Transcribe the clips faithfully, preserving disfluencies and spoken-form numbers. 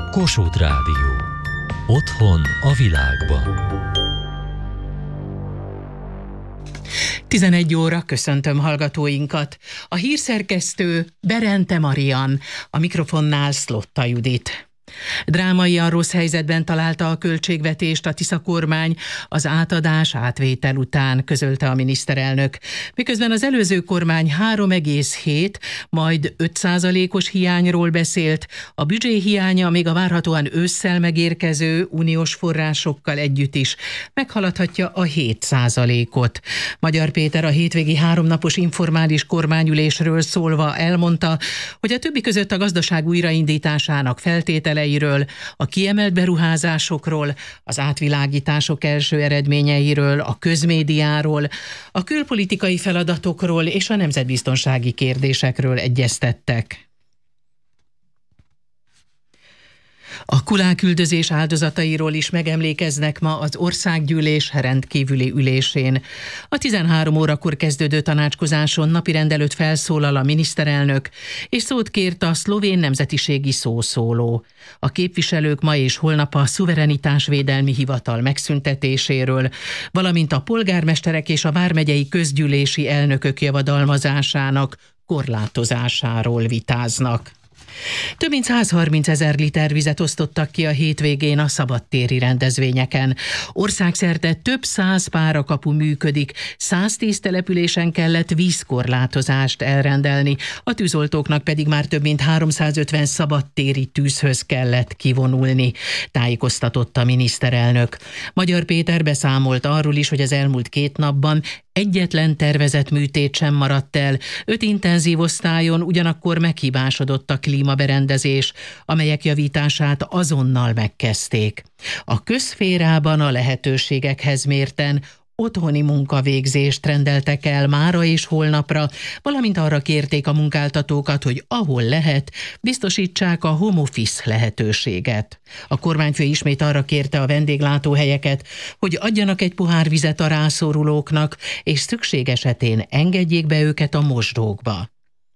Kossuth Rádió. Otthon a világban. tizenegy óra, köszöntöm hallgatóinkat. A hírszerkesztő Berente Marian, a mikrofonnál Szlotta Judit. Drámaian rossz helyzetben találta a költségvetést a Tisza kormány az átadás átvétel után, közölte a miniszterelnök. Miközben az előző kormány három egész hét, majd öt százalékos hiányról beszélt, a büdzsé hiánya még a várhatóan ősszel megérkező uniós forrásokkal együtt is meghaladhatja a hét százalékot. Magyar Péter a hétvégi háromnapos informális kormányülésről szólva elmondta, hogy a többi között a gazdaság újraindításának feltétele, a kiemelt beruházásokról, az átvilágítások első eredményeiről, a közmédiáról, a külpolitikai feladatokról és a nemzetbiztonsági kérdésekről egyeztettek. A kulák-üldözés áldozatairól is megemlékeznek ma az országgyűlés rendkívüli ülésén. A tizenhárom órakor kezdődő tanácskozáson napirend előtt felszólal a miniszterelnök, és szót kért a szlovén nemzetiségi szószóló. A képviselők ma és holnap a szuverenitásvédelmi hivatal megszüntetéséről, valamint a polgármesterek és a vármegyei közgyűlési elnökök javadalmazásának korlátozásáról vitáznak. Több mint száz harminc ezer liter vizet osztottak ki a hétvégén a szabadtéri rendezvényeken. Országszerte több száz párakapu működik, száztíz településen kellett vízkorlátozást elrendelni, a tűzoltóknak pedig már több mint háromszázötven szabadtéri tűzhöz kellett kivonulni, tájékoztatott a miniszterelnök. Magyar Péter beszámolt arról is, hogy az elmúlt két napban egyetlen tervezett műtét sem maradt el, öt intenzív osztályon ugyanakkor meghibásodott a klímaberendezés, amelyek javítását azonnal megkezdték. A közszférában a lehetőségekhez mérten otthoni munkavégzést rendeltek el mára és holnapra, valamint arra kérték a munkáltatókat, hogy ahol lehet, biztosítsák a home office lehetőséget. A kormányfő ismét arra kérte a vendéglátóhelyeket, hogy adjanak egy pohár vizet a rászorulóknak, és szükség esetén engedjék be őket a mosdókba.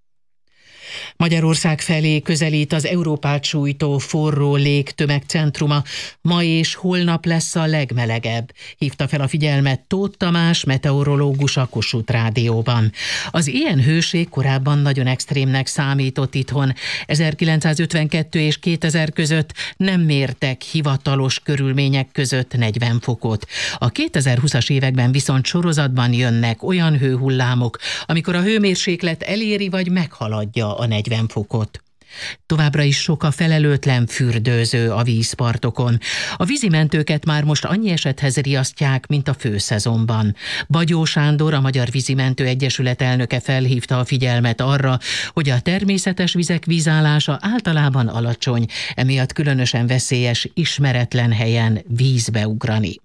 Magyarország felé közelít az Európát sújtó forró légtömegcentruma. Ma és holnap lesz a legmelegebb, hívta fel a figyelmet Tóth Tamás, meteorológus a Kossuth Rádióban. Az ilyen hőség korábban nagyon extrémnek számított itthon. ezerkilencszázötvenkettő és kétezer között nem mértek hivatalos körülmények között negyven fokot. A kétezer-húszas években viszont sorozatban jönnek olyan hőhullámok, amikor a hőmérséklet eléri vagy meghaladja a negyven fokot. Továbbra is sok a felelőtlen fürdőző a vízpartokon. A vízimentőket már most annyi esethez riasztják, mint a főszezonban. Bagyó Sándor, a Magyar Vízimentő Egyesület elnöke felhívta a figyelmet arra, hogy a természetes vizek vízállása általában alacsony, emiatt különösen veszélyes ismeretlen helyen vízbe ugrani.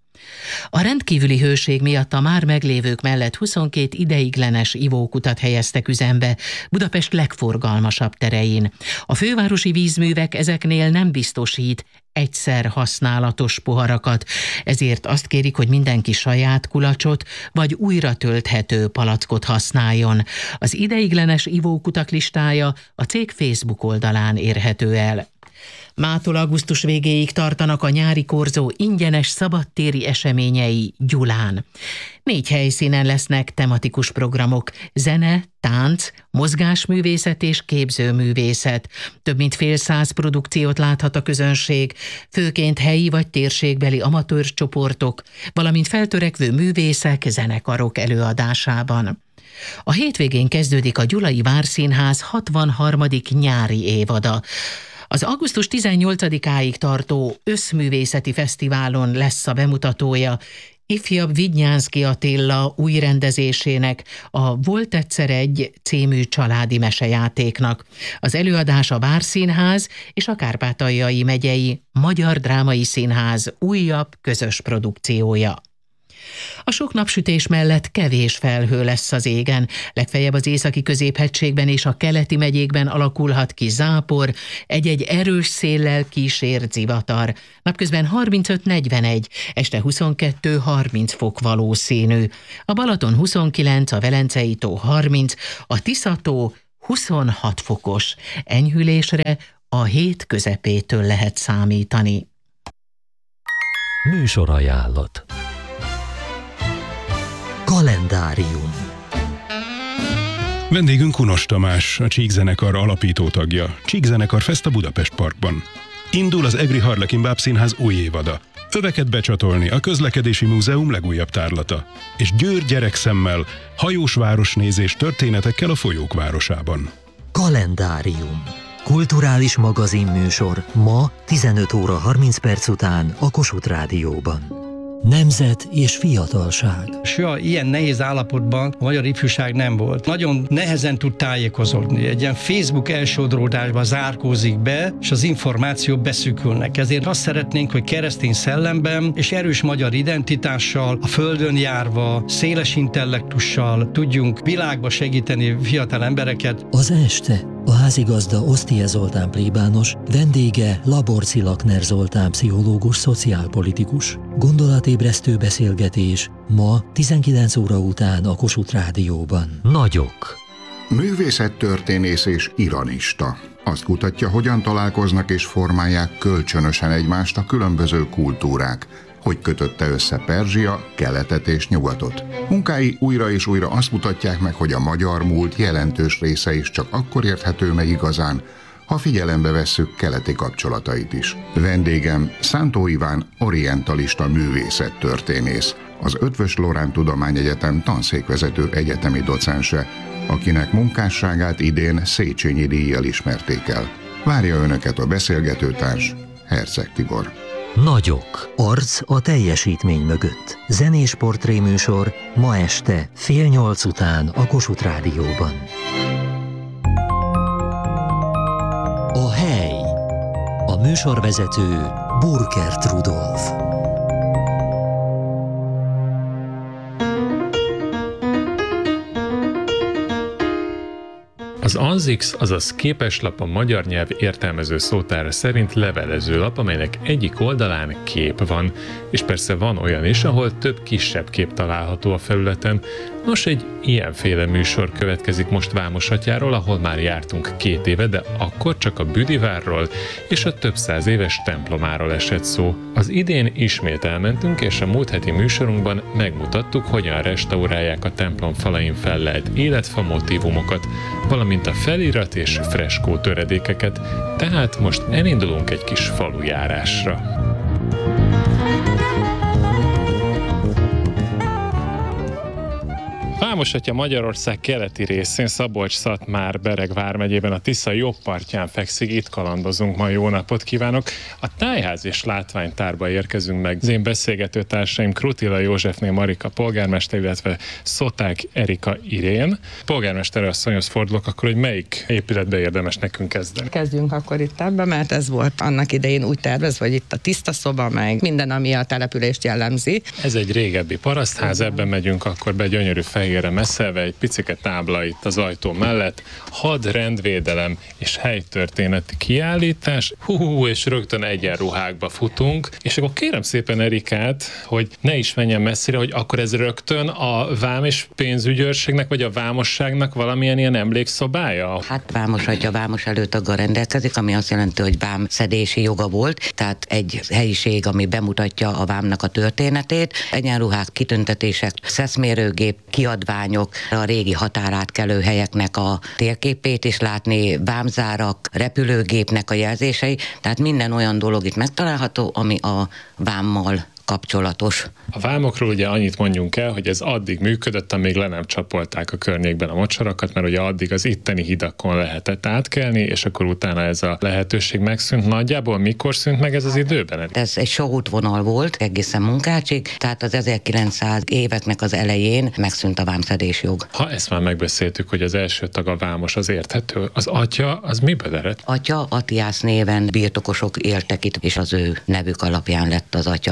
A rendkívüli hőség miatt a már meglévők mellett huszonkét ideiglenes ivókutat helyeztek üzembe Budapest legforgalmasabb terein. A fővárosi vízművek ezeknél nem biztosít egyszer használatos poharakat, ezért azt kérik, hogy mindenki saját kulacsot vagy újra tölthető palackot használjon. Az ideiglenes ivókutak listája a cég Facebook oldalán érhető el. Mától augusztus végéig tartanak a nyári korzó ingyenes szabadtéri eseményei Gyulán. Négy helyszínen lesznek tematikus programok: zene, tánc, mozgásművészet és képzőművészet. Több mint fél száz produkciót láthat a közönség, főként helyi vagy térségbeli amatőr csoportok, valamint feltörekvő művészek, zenekarok előadásában. A hétvégén kezdődik a Gyulai Várszínház hatvanharmadik nyári évada. Az augusztus tizennyolcadikáig tartó Összművészeti Fesztiválon lesz a bemutatója ifjabb Vidnyánszky Attila új rendezésének, a Volt egyszer egy című családi mesejátéknak. Az előadás a Várszínház és a Kárpátaljai megyei Magyar Drámai Színház újabb közös produkciója. A sok napsütés mellett kevés felhő lesz az égen, legfeljebb az északi középhegységben és a keleti megyékben alakulhat ki zápor, egy-egy erős széllel kísért zivatar. Napközben harmincöt negyvenegy, este huszonkettő harminc fok valószínű. A Balaton huszonkilenc, a Velencei tó harminc, a Tisza tó huszonhat fokos. Enyhülésre A hét közepétől lehet számítani. Műsorajánlat. Kalendárium. Vendégünk Kunos Tamás, a Csík-zenekar alapító tagja. Csík-zenekar Fest a Budapest Parkban. Indul az Egri Harlekin Bábszínház új évada. Öveket becsatolni a Közlekedési Múzeum legújabb tárlata. És Győr gyerekszemmel, hajós városnézés történetekkel a folyók városában. Kalendárium. Kulturális magazinműsor ma tizenöt óra harminc perc után a Kossuth Rádióban. Nemzet és fiatalság. Soha ilyen nehéz állapotban a magyar ifjúság nem volt. Nagyon nehezen tud tájékozódni. Egy ilyen Facebook elsodródásba zárkózik be, és az információk beszűkülnek. Ezért azt szeretnénk, hogy keresztény szellemben és erős magyar identitással, a földön járva, széles intellektussal tudjunk világba segíteni fiatal embereket. Az este a házigazda Osztie Zoltán plébános, vendége Laborci Lakner Zoltán pszichológus, szociálpolitikus. Gondolatébresztő beszélgetés ma tizenkilenc óra után a Kossuth Rádióban. Nagyok. Művészettörténész és iranista. Azt kutatja, hogyan találkoznak és formálják kölcsönösen egymást a különböző kultúrák, hogy kötötte össze Perzsia, keletet és nyugatot. Munkái újra és újra azt mutatják meg, hogy a magyar múlt jelentős része is csak akkor érthető meg igazán, ha figyelembe vesszük keleti kapcsolatait is. Vendégem Szántó Iván orientalista művészettörténész, az Eötvös Loránd Tudományegyetem tanszékvezető egyetemi docense, akinek munkásságát idén Széchenyi díjjal ismerték el. Várja önöket a beszélgetőtárs, Herceg Tibor. Nagyok. Arc a teljesítmény mögött. Zenés portréműsor ma este fél nyolc után a Kossuth Rádióban. A hely. A műsorvezető Burkert Rudolf. Az ANZIX, azaz képeslap a magyar nyelv értelmező szótára szerint levelező lap, amelynek egyik oldalán kép van, és persze van olyan is, ahol több kisebb kép található a felületen. Nos, egy ilyenféle műsor következik most Vámosatyáról, ahol már jártunk két éve, de akkor csak a Büdivárról és a több száz éves templomáról esett szó. Az idén ismét elmentünk, és a múlt heti műsorunkban megmutattuk, hogyan restaurálják a templom falain fellelt életfa motívumokat, valamint a felirat és freskó töredékeket, tehát most elindulunk egy kis falujárásra. Vámosatya Magyarország keleti részén, Szabolcs-Szatmár-Bereg vármegyében a Tisza jobb partján fekszik, itt kalandozunk ma, jó napot kívánok! A Tájház és Látványtárba érkezünk meg. Az én beszélgető társaim Krutila Józsefné Marika polgármester, illetve Szoták Erika Irén. Polgármester asszonyhoz fordulok, akkor, hogy melyik épületbe érdemes nekünk kezdeni? Kezdjünk akkor itt ebbe, mert ez volt annak idején úgy tervezve, hogy itt a tiszta szoba, meg minden, ami a települést jellemzi. Ez egy régebbi parasztház, ebben megyünk akkor be, gyönyörű fehérre messzelve, egy picike tábla itt az ajtó mellett, had, rendvédelem és helytörténeti kiállítás, hú, és rögtön egyenruhákba futunk, és akkor kérem szépen Erikát, hogy ne is menjen messzire, hogy akkor ez rögtön a vám és pénzügyőrségnek, vagy a vámosságnak valamilyen ilyen emlékszobája? Hát Vámosatya vámos előtaggal rendelkezik, ami azt jelenti, hogy vám szedési joga volt, tehát egy helyiség, ami bemutatja a vámnak a történetét, egyenruhák, kitüntetések, szeszmérőgép, kiadványok, a régi határátkelő helyeknek a térképét is látni, vámzárak, repülőgépnek a jelzései, tehát minden olyan dolog itt megtalálható, ami a vámmal kapcsolatos. A vámokról ugye annyit mondjunk el, hogy ez addig működött, amíg le nem csapolták a környékben a mocsarakat, mert ugye addig az itteni hidakon lehetett átkelni, és akkor utána ez a lehetőség megszűnt. Nagyjából mikor szűnt meg ez az időben? Ez egy sóútvonal volt egészen Munkácsig, tehát az ezerkilencszáz éveknek az elején megszűnt a vámszedés jog. Ha ezt már megbeszéltük, hogy az első tag a vámos, az érthető. Az atya, az miből ered? Atya, Attiász néven birtokosok éltek itt, és az ő nevük alapján lett az atya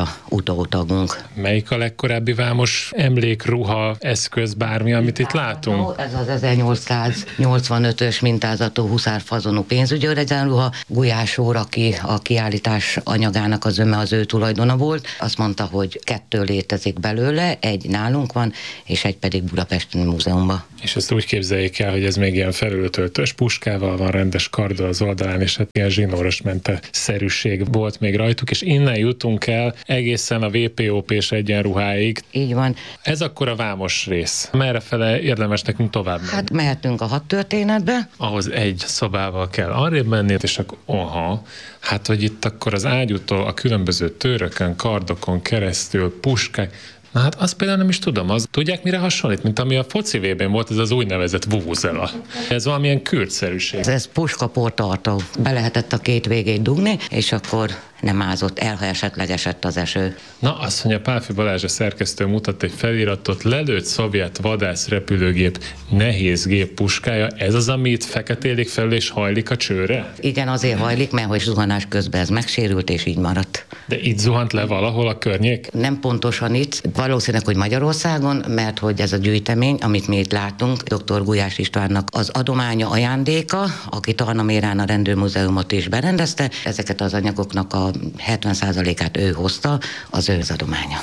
utótagunk. Melyik a legkorábbi vámos emlékruha, eszköz, bármi, amit itt látunk? Ez az ezernyolcszáznyolcvanötös mintázatú huszárfazonú pénzügyőr egyenruha. Gulyás úr, aki a kiállítás anyagának az öme, az ő tulajdona volt, azt mondta, hogy kettő létezik belőle, egy nálunk van, és egy pedig Budapesten múzeumban. És ezt úgy képzeljék el, hogy ez még ilyen felültöltős puskával van, rendes karddal az oldalán, és hát ilyen zsinóros mente szerűség volt még rajtuk, és innen jutunk el egészen a vé pé o pés egyenruháig. Így van. Ez akkor a vámos rész. Merrefele érdemes nekünk tovább menni? Hát mehetünk a hadtörténetbe. Ahhoz egy szobával kell arrébb menni, és akkor aha, hát hogy itt akkor az ágyútól a különböző törökön, kardokon keresztül, puskák. Na hát azt például nem is tudom, az tudják mire hasonlít, mint ami a foci vébén volt, ez az úgynevezett vuvuzela. Ez valamilyen kürtszerűség. Ez, ez puskaportartó. Be lehetett a két végét dugni, és akkor nem ázott el, ha esetleg esett az eső. Na, azt mondja, Pálffy Balázs a szerkesztő mutat egy feliratot, lelőtt szovjet vadász repülőgép nehéz gép puskája, ez az, ami itt feketélik felül és hajlik a csőre? Igen, azért hajlik, mert hogy zuhanás közben ez megsérült, és így maradt. De itt zuhant le valahol a környék? Nem pontosan itt, valószínűleg, hogy Magyarországon, mert hogy ez a gyűjtemény, amit mi itt látunk, dr. Gulyás Istvánnak az adománya, ajándéka, aki Tarnamérán a Rendőrmúzeumot is berendezte, ezeket az anyagoknak a hetven százalékát ő hozta, az ő adománya.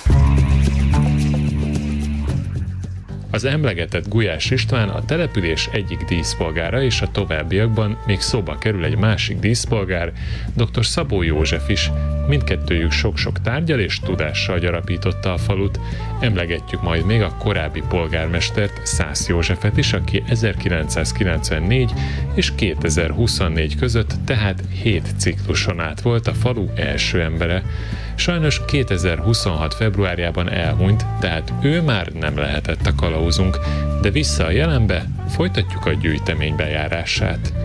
Az emlegetett Gulyás István a település egyik díszpolgára, és a továbbiakban még szóba kerül egy másik díszpolgár, dr. Szabó József is. Mindkettőjük sok-sok tárgyal és tudással gyarapította a falut. Emlegetjük majd még a korábbi polgármestert, Szász Józsefet is, aki ezerkilencszázkilencvennégy és kétezer-huszonnégy között, tehát hét cikluson át volt a falu első embere. Sajnos kétezer-huszonhat februárjában elhunyt, tehát ő már nem lehetett a kalauzunk, de vissza a jelenbe, folytatjuk a gyűjtemény bejárását.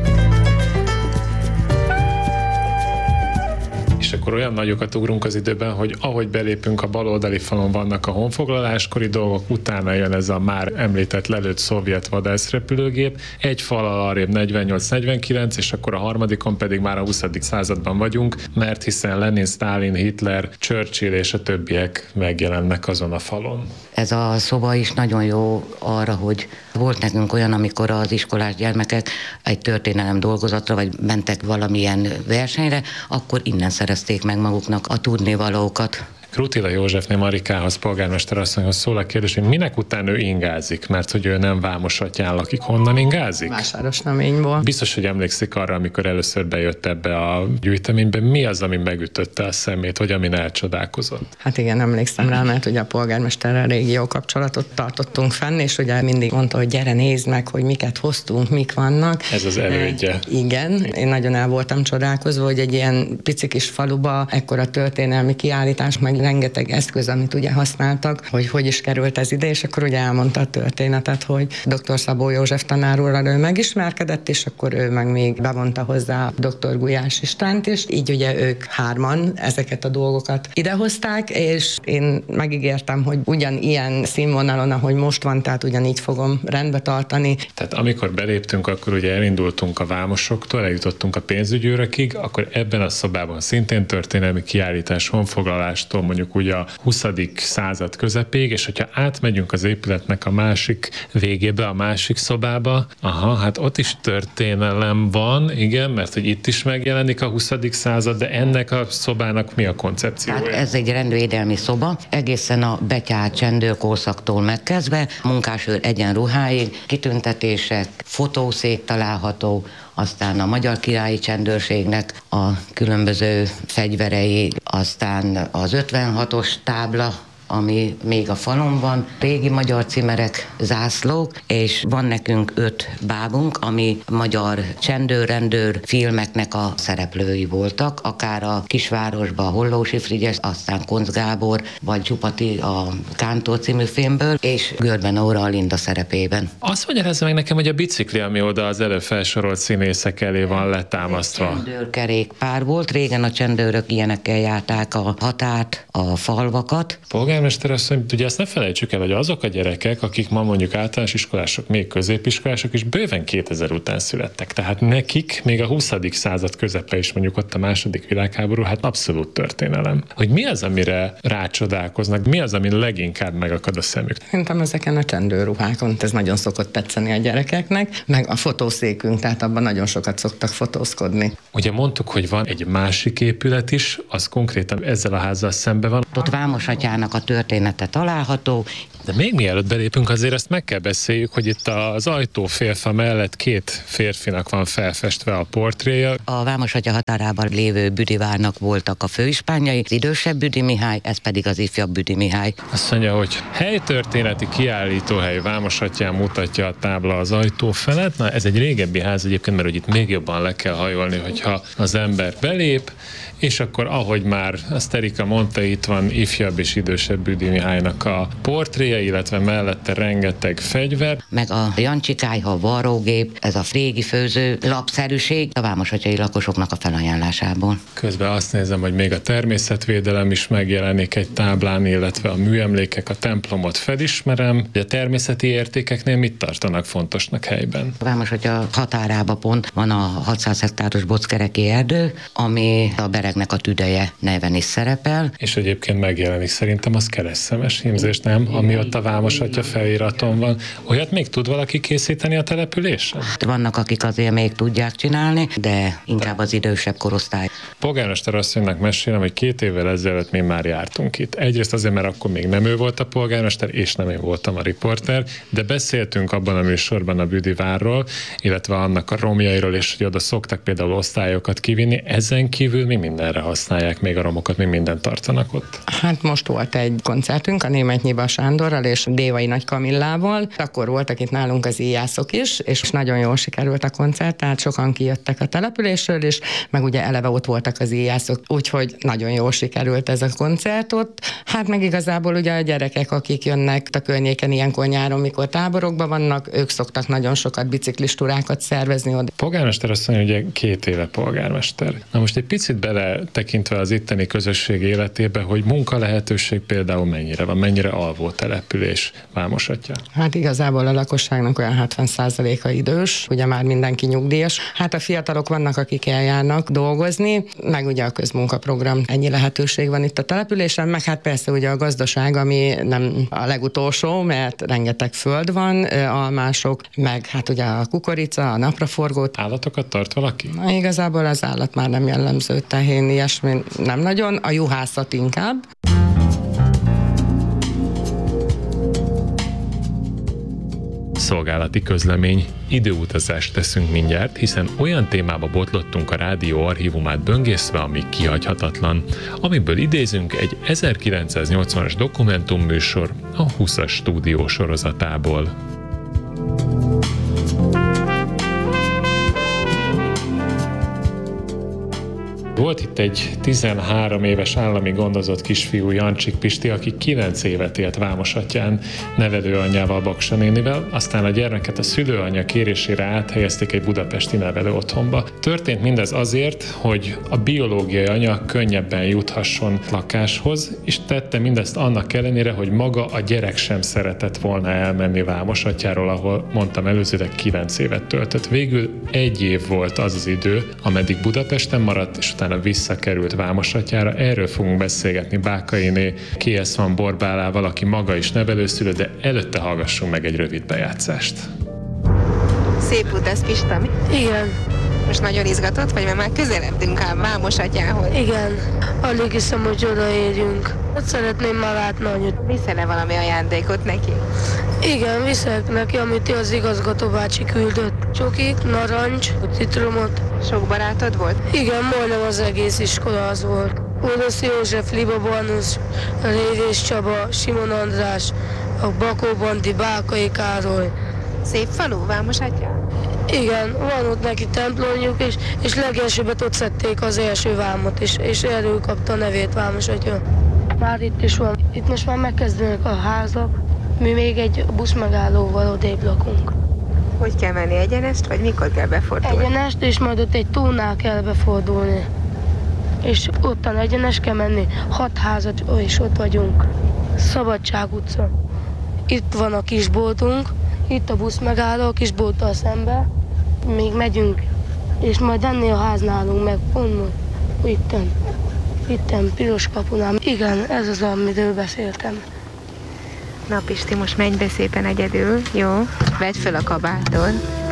És akkor olyan nagyokat ugrunk az időben, hogy ahogy belépünk, a baloldali falon vannak a honfoglaláskori dolgok, utána jön ez a már említett lelőtt szovjet vadászrepülőgép, egy fal arrébb negyvennyolc negyvenkilenc, és akkor a harmadikon pedig már a huszadik században vagyunk, mert hiszen Lenin, Sztálin, Hitler, Churchill és a többiek megjelennek azon a falon. Ez a szoba is nagyon jó arra, hogy volt nekünk olyan, amikor az iskolás gyermekek egy történelem dolgozatra, vagy mentek valamilyen versenyre, akkor innen szerezték meg maguknak a tudnivalókat. Krutila Józsefné Marikához, polgármester asszonyhoz szól a kérdés, hogy minek után ő ingázik, mert hogy ő nem Vámosatyán lakik, honnan ingázik? Vásárosnaményból. Biztos, hogy emlékszik arra, amikor először bejött ebbe a gyűjteménybe, mi az, ami megütötte a szemét, vagy amin elcsodálkozott? Hát igen, emlékszem rá, mert ugye a polgármesterrel régi jó kapcsolatot tartottunk fenn, és ugye mindig mondta, hogy gyere, nézd meg, hogy miket hoztunk, mik vannak. Ez az elődje. E, igen, én nagyon el voltam csodálkozva, hogy egy ilyen pici kis faluba ekkora történelmi kiállítás, meg rengeteg eszköz, amit ugye használtak, hogy hogy is került ez ide, és akkor ugye elmondta a történetet, hogy dr. Szabó József tanár úrral ő megismerkedett, és akkor ő meg még bevonta hozzá dr. Gulyás Istvánt is, így ugye ők hárman ezeket a dolgokat idehozták, és én megígértem, hogy ugyanilyen színvonalon, ahogy most van, tehát ugyanígy fogom rendbe tartani. Tehát amikor beléptünk, akkor ugye elindultunk a vámosoktól, eljutottunk a pénzügyőrökig, akkor ebben a szobában szintén történelmi kiállítás, honfoglalástól mondjuk ugye a huszadik század közepéig, és hogyha átmegyünk az épületnek a másik végébe, a másik szobába, aha, hát ott is történelem van, igen, mert hogy itt is megjelenik a huszadik század, de ennek a szobának mi a koncepciója? Hát ez egy rendvédelmi szoba, egészen a betyár csendőrkorszaktól megkezdve, munkásőr egyenruháig, kitüntetések, fotószék található, aztán a Magyar Királyi Csendőrségnek a különböző fegyverei, aztán az ötvenhatos tábla, ami még a falon van, régi magyar cimerek, zászlók, és van nekünk öt bábunk, ami magyar csendőr-rendőr filmeknek a szereplői voltak, akár a Kisvárosban a Hollósi Frigyes, aztán Koncz Gábor, vagy Csupati a Kántó című filmből, és Görbe Nóra a Linda szerepében. Azt magyarázza meg nekem, hogy a bicikli, ami oda az előbb felsorolt színészek elé van letámasztva. Csendőrkerékpár volt, régen a csendőrök ilyenekkel járták a határt, a falvakat. Polgár Polgármester asszony, ugye ezt ne felejtsük el, hogy azok a gyerekek, akik ma mondjuk általános iskolások, még középiskolások is bőven kétezer után születtek. Tehát nekik még a huszadik század közepe is, mondjuk ott a második világháború, hát abszolút történelem. Hogy mi az, amire rácsodálkoznak, mi az, ami leginkább megakad a szemük? Szerintem ezeken a csendőruhákon, ez nagyon szokott tetszeni a gyerekeknek, meg a fotószékünk, tehát abban nagyon sokat szoktak fotózkodni. Ugye mondtuk, hogy van egy másik épület is, az konkrétan ezzel a házzal szembe van. Ott Vámosatyának a története található. De még mielőtt belépünk, azért ezt meg kell beszéljük, hogy itt az ajtófélfa mellett két férfinak van felfestve a portréja. A Vámosatya határában lévő Büdivárnak voltak a főispánjai, az idősebb Büdi Mihály, ez pedig az ifjabb Büdi Mihály. Azt mondja, hogy helytörténeti kiállítóhely Vámosatyán mutatja a tábla az ajtó felett. Na, ez egy régebbi ház egyébként, mert hogy itt még jobban le kell hajolni, hogyha az ember belép, és akkor ahogy már a Szterika mondta, itt van ifjabb és idősebb Büdi Mihálynak a portréja, illetve mellette rengeteg fegyver. Meg a Jancsikályha varrógép, ez a régi főző lapszerűség a vámosatyai lakosoknak a felajánlásából. Közben azt nézem, hogy még a természetvédelem is megjelenik egy táblán, illetve a műemlékek, a templomot felismerem. A természeti értékeknél mit tartanak fontosnak helyben? A Vámosatya határába pont van a hatszáz hektáros Bockereki erdő, ami a beregnek a tüdeje neven is szerepel. És egyébként megjelenik szerintem az keresztszemes hímzés, nem? Ami ott a Vámosatya feliraton van. Olyat még tud valaki készíteni a településen? Vannak, akik azért még tudják csinálni, de inkább az idősebb korosztály. Polgármester asszonynak mesélem, hogy két évvel ezelőtt mi már jártunk itt. Egyrészt azért, mert akkor még nem ő volt a polgármester, és nem én voltam a riporter, de beszéltünk abban a műsorban a Büdivárról, illetve annak a romjairól, és hogy oda szoktak például osztályokat kivinni. Ezen kívül mi mindenre használják még a romokat, mi mindent tartanak ott? Hát most volt egy koncertünk a Németnyiba Sándorral és Dévai Nagy Kamillával. Akkor voltak itt nálunk az íjászok is, és nagyon jól sikerült a koncert, tehát sokan kijöttek a településről is, meg ugye eleve ott voltak az íjászok, úgyhogy nagyon jól sikerült ez a koncert ott. Hát meg igazából ugye a gyerekek, akik jönnek a környéken ilyenkor nyáron, mikor táborokban vannak, ők szoktak nagyon sokat biciklistúrákat szervezni oda. Polgármester azt mondja, ugye két éve polgármester. Na most egy picit bele tekintve az itteni közösség életébe, hogy munka lehetőség például mennyire van, mennyire alvó település Vámosatya? Hát igazából a lakosságnak olyan hetven százaléka idős, ugye már mindenki nyugdíjas. Hát a fiatalok vannak, akik eljárnak dolgozni, meg ugye a közmunkaprogram, ennyi lehetőség van itt a településen, meg hát persze ugye a gazdaság, ami nem a legutolsó, mert rengeteg föld van, almások, meg hát ugye a kukorica, a napraforgót. Állatokat tart valaki? Na, igazából az állat már nem jellemző, tehén, ilyesmi nem nagyon, a juhászat inkább. Szolgálati közlemény. Időutazást teszünk mindjárt, hiszen olyan témába botlottunk a rádió archívumát böngészve, ami kihagyhatatlan, amiből idézünk egy ezerkilencszáznyolcvanas dokumentumműsor a húszas stúdió sorozatából. Volt itt egy tizenhárom éves állami gondozott kisfiú, Jancsik Pisti, aki kilenc évet élt Vámosatyán nevelőanyjával, Baksa nénivel, aztán a gyermeket a szülőanyja kérésére áthelyezték egy budapesti nevelő otthonba. Történt mindez azért, hogy a biológiai anya könnyebben juthasson lakáshoz, és tette mindezt annak ellenére, hogy maga a gyerek sem szeretett volna elmenni Vámosatyáról, ahol mondtam előzőleg kilenc évet töltött. Végül egy év volt az az idő, ameddig Budapesten maradt, és utána visszakerült Vámosatyára. Erről fogunk beszélgetni Bákainé K S van Borbálával, aki maga is nevelőszülő, de előtte hallgassunk meg egy rövid bejátszást. Szép út ez, Pista, mi? Igen. Most nagyon izgatott vagy, mert már közeledünk a Vámosatyához. Igen. Alig hiszem, hogy odaérjünk. Ott szeretném már látni anyut. Viszel-e valami ajándékot neki? Igen, viszek neki, amit az igazgató bácsi küldött. Csokik, narancs, citromot. Sok barátod volt? Igen, majdnem az egész iskola az volt. Orosz József, Liba Barnusz, Révés Csaba, Simon András, a Bakó Bandi, Bákai Károly. Szép falu, Vámosatya? Igen, van ott neki templomjuk, és, és legelsőbbet ott szedték az első vámot, és, és erről kapta a nevét Vámosatya. Már itt is van. Itt most már megkezdenek a házak, mi még egy buszmegállóval odébb lakunk. Hogy kell menni, egyenest, vagy mikor kell befordulni? Egyenest, és majd ott egy tónál kell befordulni. És ottan egyenes kell menni, hat házat, és ott vagyunk. Szabadság utca. Itt van a kisboltunk, itt a busz megálló a kisbolttal szembe. Még megyünk, és majd ennél a háznál állunk meg, pont itten, itten, piros kapunál. Igen, ez az, amiről beszéltem. Na Pisti, most menj be szépen egyedül, jó? Vedd fel a kabátod.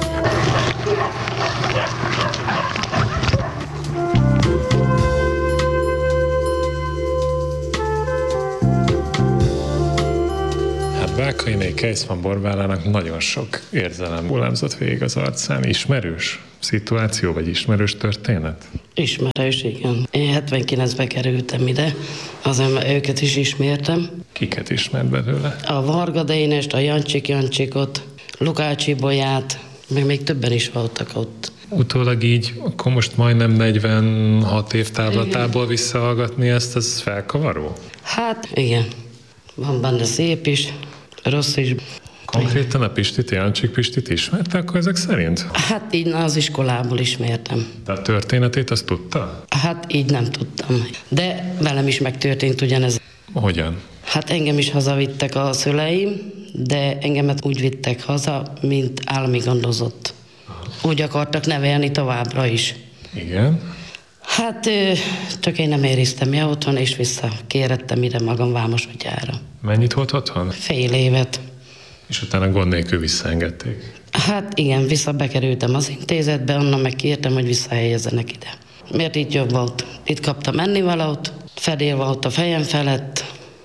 Vákainé Kejszman Borbálának nagyon sok érzelem hullámzott végig az arcán. Ismerős szituáció, vagy ismerős történet? Ismerős, igen. Én hetvenkilencben kerültem ide, azért őket is ismertem. Kiket ismert belőle? A Varga Dénest, a Jancsik Jancsikot, Lukácsi Bolyát, meg még többen is voltak ott. Utólag így, akkor most majdnem negyvenhat év távlatából visszahallgatni ezt, az felkavaró? Hát igen, van benne szép is, rossz is. Konkrétan a Pistit, Jancsik Pistit ismerte akkor ezek szerint? Hát így az iskolából ismertem. De a történetét azt tudta? Hát így nem tudtam. De velem is megtörtént ugyanez. Hogyan? Hát engem is hazavittek a szüleim, de engemet úgy vittek haza, mint állami gondozott. Úgy akartak nevelni továbbra is. Igen? Hát csak én nem ériztem el otthon, és visszakérettem ide magam Vámosúgyára. Mennyit volt otthon? Fél évet. És utána gond nélkül visszaengedték? Hát igen, visszabekerültem az intézetbe, onnan meg kértem, hogy visszahelyezzenek ide. Mert itt jobb volt. Itt kaptam ennivalót, fedél volt a fejem felett.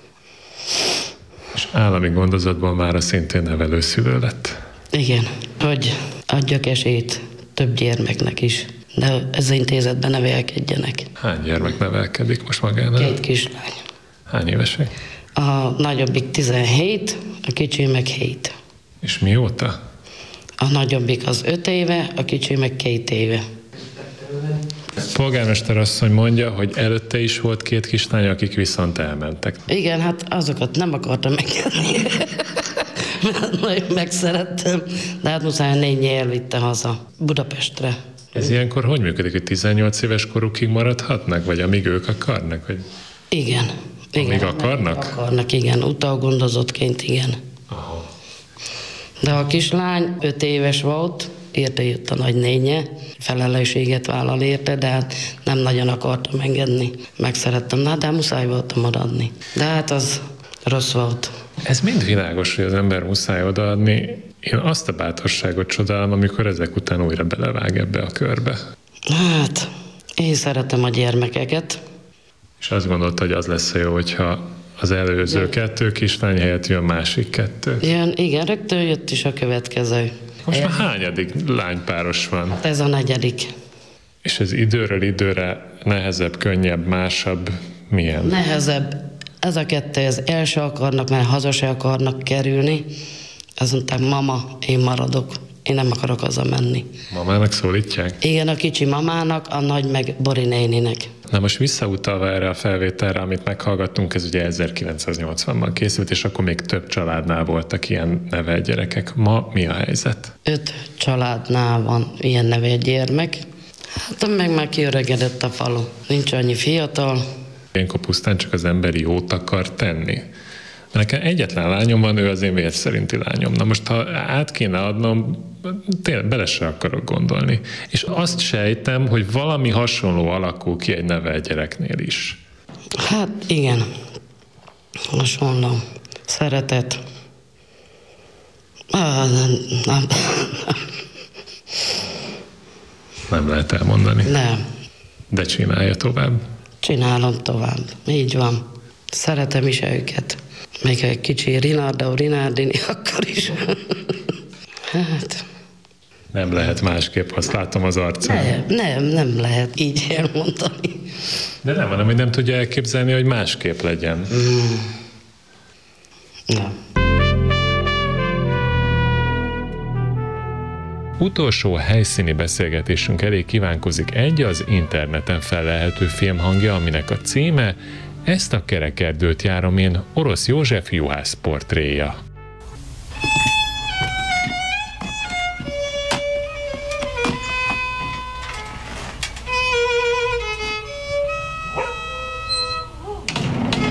És állami gondozatban már a szintén nevelőszülő lett? Igen, hogy adjak esélyt több gyermeknek is, de ez az intézetben nevelkedjenek. Hány gyermek nevelkedik most magánál? Két kislány. Hány évesek? A nagyobbik tizenhét, a kicsi meg hét. És mióta? A nagyobbik az öt éve, a kicsi meg két éve. Polgármester asszony mondja, hogy előtte is volt két kislány, akik viszont elmentek. Igen, hát azokat nem akartam megkenni. Nagyon megszerettem, de hát muszáj négy elvitte haza Budapestre. Ez ilyenkor hogy működik, hogy tizennyolc éves korukig maradhatnak, vagy amíg ők akarnak? Vagy... Igen. Igen, amíg akarnak? Akarnak, igen. Utalgondozottként, igen. Aha. De a kislány öt éves volt, érte jött a nagynénye, felelősséget vállal érte, de hát nem nagyon akartam engedni. Megszerettem, na, de muszáj voltam maradni. De hát az rossz volt. Ez mind világos, hogy az ember muszáj odaadni. Én azt a bátorságot csodálom, amikor ezek után újra belevág ebbe a körbe. Hát, én szeretem a gyermekeket. És azt gondolta, hogy az lesz jó, hogyha az előző igen. kettő kislány helyett jön másik kettő. Jön, igen, rögtön jött is a következő. Most már hányadik lánypáros van? Ez a negyedik. És ez időről időre nehezebb, könnyebb, másabb, milyen? Nehezebb. Ez a kettő, az első akarnak, mert haza se akarnak kerülni. Azt mondták, mama, én maradok. Én nem akarok haza menni. Mamának szólítják? Igen, a kicsi mamának, a nagy meg Bori néninek. Na most visszautalva erre a felvételre, amit meghallgattunk, ez ugye ezerkilencszáznyolcvanban készült, és akkor még több családnál voltak ilyen nevelt gyerekek. Ma mi a helyzet? Öt családnál van ilyen nevelt gyermek. Hát meg már kiöregedett a falu. Nincs annyi fiatal. Ilyenkor pusztán csak az emberi jót akar tenni. Nekem egyetlen lányom van, ő az én vér szerinti lányom. Na most, ha át kéne adnom, tényleg bele se akarok gondolni. És azt sejtem, hogy valami hasonló alakul ki egy nevelt gyereknél is. Hát igen, hasonló. Szeretet. Ah, nem, nem. Nem lehet elmondani. Nem. De csinálja tovább. Csinálom tovább. Így van. Szeretem is őket. Még egy kicsi Rinaldo Rinaldini akkor is. Hát... Nem lehet másképp, azt látom az arcán. Nem, nem, nem lehet így elmondani. De nem, hanem, hogy nem tudja elképzelni, hogy másképp legyen. Mm. Nem. Utolsó helyszíni beszélgetésünk elé kívánkozik egy az interneten fellelhető filmhangja, aminek a címe Ezt a kerekerdőt járom én, Orosz József juhász portréja.